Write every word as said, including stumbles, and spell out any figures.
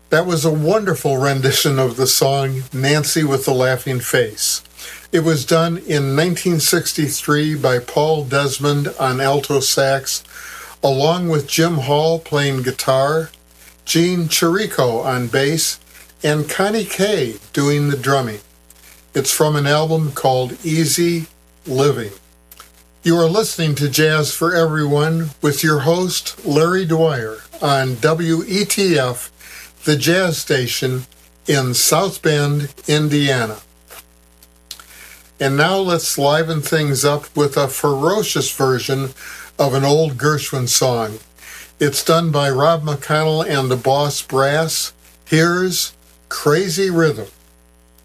That was a wonderful rendition of the song Nancy with the Laughing Face. It was done in nineteen sixty-three by Paul Desmond on alto sax, along with Jim Hall playing guitar, Gene Chirico on bass, and Connie Kay doing the drumming. It's from an album called Easy Living. You are listening to Jazz for Everyone with your host, Larry Dwyer, on W E T F, the jazz station in South Bend, Indiana. And now let's liven things up with a ferocious version of an old Gershwin song. It's done by Rob McConnell and the Boss Brass. Here's Crazy Rhythm.